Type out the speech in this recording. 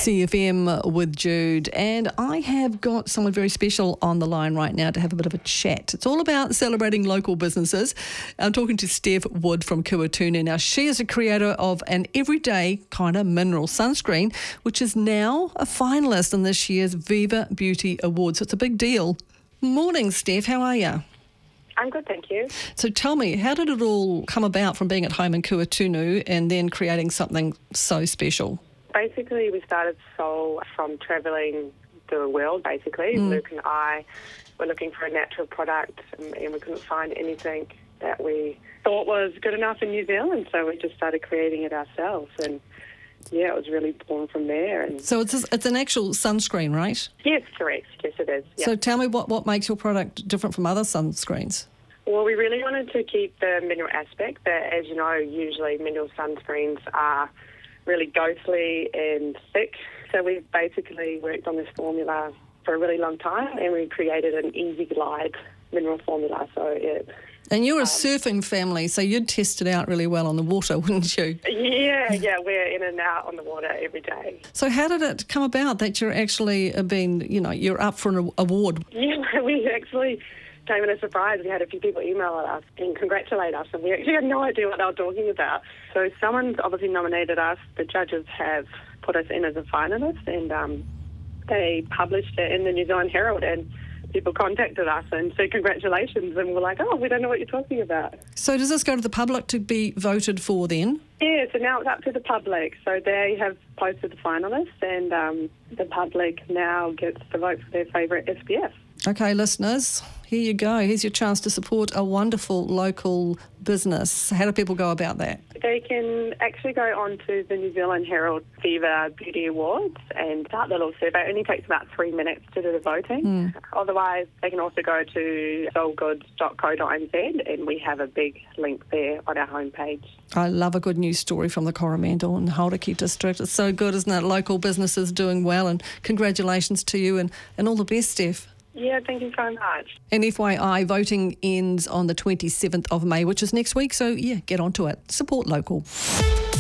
CFM with Jude, and I have got someone very special on the line right now to have a bit of a chat. It's all about celebrating local businesses. I'm talking to Steph Wood from Kuatunu. Now, she is a creator of an everyday kind of mineral sunscreen, which is now a finalist in this year's Viva Beauty Awards. So it's a big deal. Morning, Steph. How are you? I'm good, thank you. So tell me, how did it all come about from being at home in Kuatunu and then creating something so special? Basically, we started Soul from travelling the world, basically. Luke and I were looking for a natural product and we couldn't find anything that we thought was good enough in New Zealand, so we just started creating it ourselves. And yeah, it was really born from there. And so it's an actual sunscreen, right? yes, correct. Yes, it is. Yeah. So tell me what makes your product different from other sunscreens? Well, we really wanted to keep the mineral aspect. That, as you know, usually mineral sunscreens are really ghostly and thick. So we basically worked on this formula for a really long time, and we created an easy glide mineral formula. So it. And you're a surfing family, so you'd test it out really well on the water, wouldn't you? Yeah, we're in and out on the water every day. So how did it come about that you're actually you're up for an award? Yeah, we actually came in a surprise. We had a few people email us and congratulate us, and we actually had no idea what they were talking about. So someone's obviously nominated us. The judges have put us in as a finalist, and they published it in the New Zealand Herald, and people contacted us and said congratulations, and we're like, oh, we don't know what you're talking about. So does this go to the public to be voted for then? Yeah, so now it's up to the public. So they have posted the finalists, and the public now gets to vote for their favourite SPF. Okay, listeners, here you go. Here's your chance to support a wonderful local business. How do people go about that? They can actually go on to the New Zealand Herald Viva Beauty Awards and start the little survey. It only takes about 3 minutes to do the voting. Otherwise, they can also go to soulgoods.co.nz, and we have a big link there on our homepage. I love a good news story from the Coromandel and Hauraki district. It's so good, isn't it? Local businesses doing well, and congratulations to you and all the best, Steph. Yeah, thank you so much. And FYI, voting ends on the 27th of May, which is next week. So, yeah, get onto it. Support local.